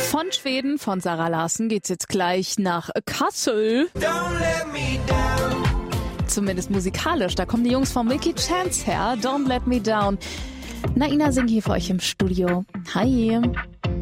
Von Schweden, von Sarah Larsen, geht's jetzt gleich nach Kassel. Zumindest musikalisch. Da kommen die Jungs von Milky Chance her. Don't Let Me Down. Naina singt hier für euch im Studio. Hi.